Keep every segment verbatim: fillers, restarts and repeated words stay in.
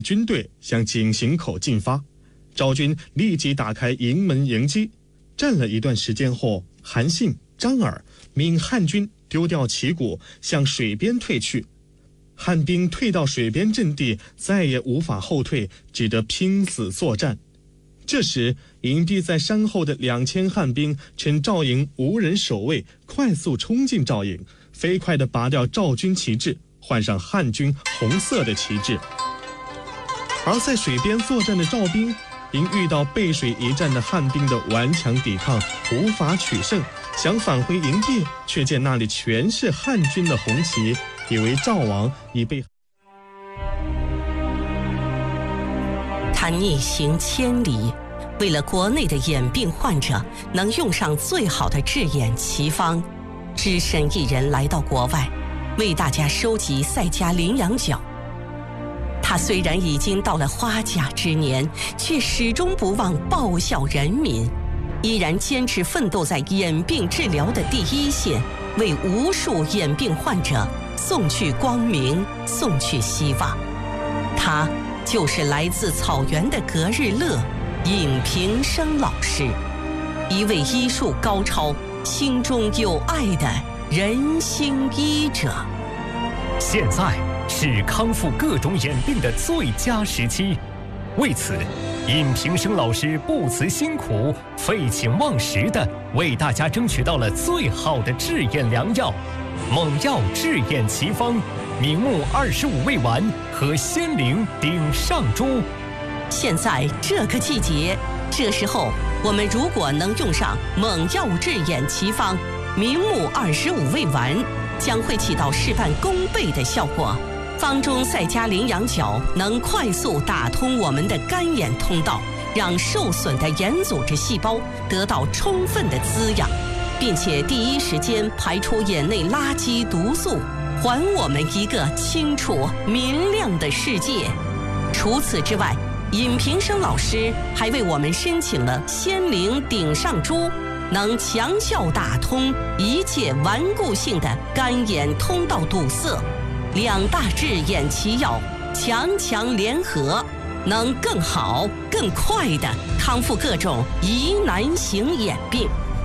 军队向井陉口进发，赵军立即打开营门迎击。战了一段时间后，韩信、张耳命汉军丢掉旗鼓，向水边退去。汉兵退到水边阵地，再也无法后退，只得拼死作战。这时，隐蔽在山后的两千汉兵趁赵营无人守卫，快速冲进赵营，飞快地拔掉赵军旗帜，换上汉军红色的旗帜。而在水边作战的赵兵，因遇到背水一战的汉兵的顽强抵抗，无法取胜，想返回营地，却见那里全是汉军的红旗，以为赵王已被。 他逆行千里，为了国内的眼病患者能用上最好的治眼奇方，只身一人来到国外，为大家收集赛迦羚羊角。他虽然已经到了花甲之年，却始终不忘报效人民，依然坚持奋斗在眼病治疗的第一线，为无数眼病患者送去光明，送去希望。他就是来自草原的格日乐尹平生老师，一位医术高超、心中有爱的人心医者。 现在是康复各种眼病的最佳时期，为此，尹平生老师不辞辛苦、废寝忘食地为大家争取到了最好的治眼良药——猛药治眼奇方、明目二十五味丸和仙灵顶上珠。 现在这个季节，这时候我们如果能用上猛药治眼奇方、明目二十五味丸，将会起到事半功倍的效果。方中赛迦羚羊角能快速打通我们的干眼通道，让受损的眼组织细胞得到充分的滋养，并且第一时间排出眼内垃圾毒素，还我们一个清楚明亮的世界。除此之外，尹平生老师还为我们申请了仙灵顶上珠，能强效打通一切顽固性的干眼通道堵塞。两大治眼奇药强强联合，能更好更快地康复各种疑难型眼病。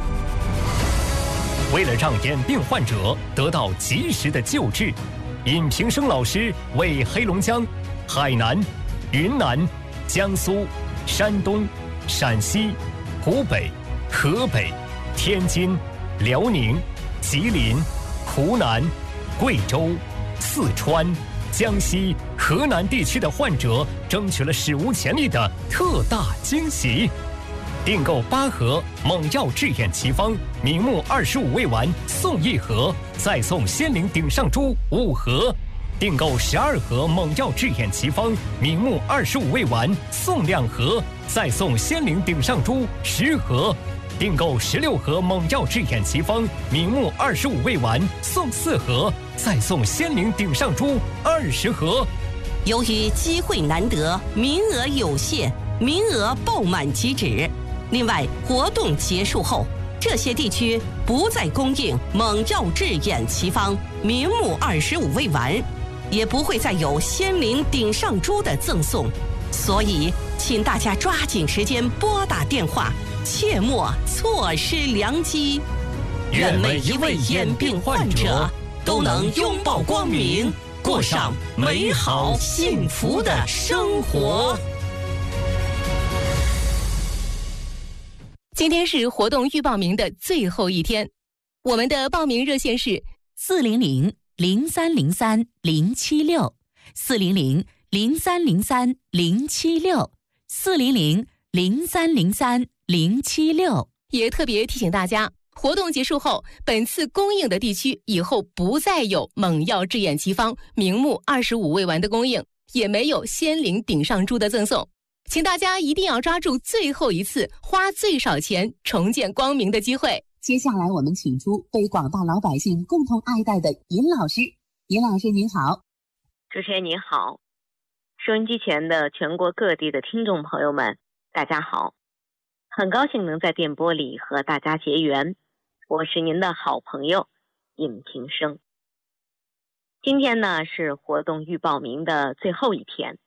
为了让眼病患者得到及时的救治，尹平生老师为黑龙江、海南、云南、江苏、山东、陕西、湖北、河北、天津、辽宁、吉林、湖南、贵州、四川、江西、河南地区的患者争取了史无前例的特大惊喜。订购八盒猛药治眼奇方、明目二十五味丸送一盒，再送仙灵顶上珠五盒；订购十二盒猛药治眼奇方、明目二十五味丸送两盒，再送仙灵顶上珠十盒；订购十六盒猛药治眼奇方、明目二十五味丸送四盒，再送仙灵顶上珠二十盒。 由于机会难得，名额有限，名额爆满即止。另外，活动结束后，这些地区不再供应猛药治眼奇方、明目二十五味丸，也不会再有仙灵顶上珠的赠送。所以，请大家抓紧时间拨打电话，切莫错失良机。 愿每一位眼病患者都能拥抱光明，过上美好幸福的生活。 今天是活动预报名的最后一天，我们的报名热线是四零零零三零三零七六四零零零三零三零七六四零零零三零三零七六。 也特别提醒大家，活动结束后，本次供应的地区以后不再有猛药治眼奇方、明目二十五味丸的供应，也没有仙灵顶上珠的赠送。请大家一定要抓住最后一次花最少钱重见光明的机会。 接下来我们请出被广大老百姓共同爱戴的尹老师。尹老师您好。 主持人您好，收音机前的全国各地的听众朋友们大家好，很高兴能在电波里和大家结缘，我是您的好朋友尹平生。今天呢是活动预报名的最后一天，